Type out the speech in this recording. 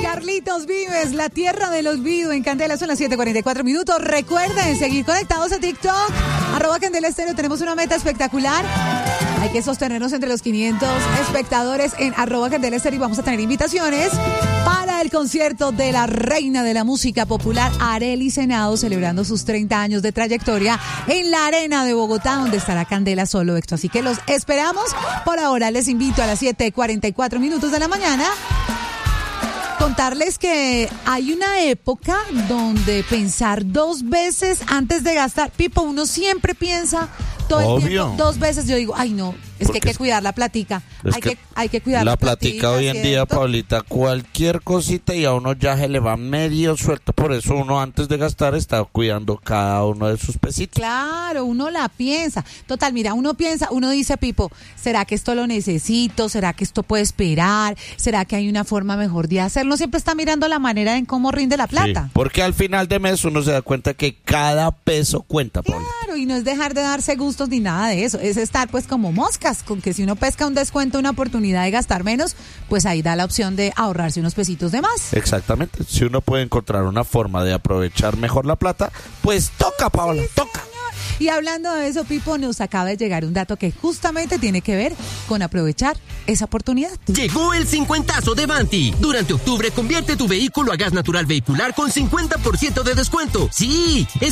Carlitos Vives, la tierra de los Vido en Candela, son las 7:44 minutos. Recuerden seguir conectados a TikTok, @CandelaEstéreo. Tenemos una meta espectacular. Hay que sostenernos entre los 500 espectadores en @CandelaEstéreo y vamos a tener invitaciones para el concierto de la reina de la música popular, Arely Senado, celebrando sus 30 años de trayectoria en la Arena de Bogotá, donde estará Candela Solo Éxito. Así que los esperamos. Por ahora les invito a las 7:44 minutos de la mañana. Contarles que hay una época donde pensar dos veces antes de gastar. Pipo, uno siempre piensa todo el tiempo dos veces. Yo digo, ay no, es que hay que cuidar la platica. Hay que cuidar la platica hoy en día, Paulita, cualquier cosita y a uno ya se le va medio suelto. Por eso uno antes de gastar está cuidando cada uno de sus pesitos. Claro, uno la piensa. Total, mira, uno dice, Pipo, ¿será que esto lo necesito? ¿Será que esto puede esperar? ¿Será que hay una forma mejor de hacerlo? Siempre está mirando la manera en cómo rinde la plata. Sí, porque al final de mes uno se da cuenta que cada peso cuenta, Paulita. Claro, y no es dejar de darse gustos ni nada de eso. Es estar pues como moscas, con que si uno pesca un descuento, una oportunidad de gastar menos, pues ahí da la opción de ahorrarse unos pesitos de más. Exactamente. Si uno puede encontrar una forma de aprovechar mejor la plata, pues toca, Paola, sí, toca. Y hablando de eso, Pipo, nos acaba de llegar un dato que justamente tiene que ver con aprovechar esa oportunidad. Llegó el 50azo de Vanti. Durante octubre, convierte tu vehículo a gas natural vehicular con 50% de descuento. Sí,